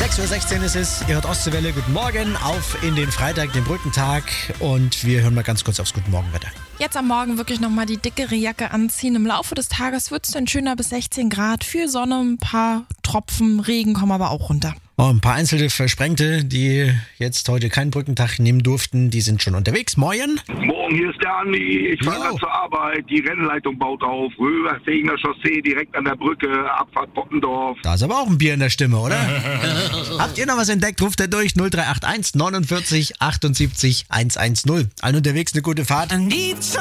6:16 Uhr ist es, ihr hört Ostseewelle, guten Morgen, auf in den Freitag, den Brückentag und wir hören mal ganz kurz aufs Guten Morgenwetter. Jetzt am Morgen wirklich nochmal die dickere Jacke anziehen. Im Laufe des Tages wird es dann schöner bis 16 Grad. Viel Sonne, ein paar Tropfen, Regen kommen aber auch runter. Oh, ein paar einzelne Versprengte, die jetzt heute keinen Brückentag nehmen durften, die sind schon unterwegs. Moin! Morgen, hier ist der Andi. Ich fahre gerade zur Arbeit. Die Rennleitung baut auf. Röverfegener Chaussee direkt an der Brücke. Abfahrt Bottendorf. Da ist aber auch ein Bier in der Stimme, oder? Habt ihr noch was entdeckt? Ruft ihr durch 0381 49 78 110. Allen unterwegs eine gute Fahrt.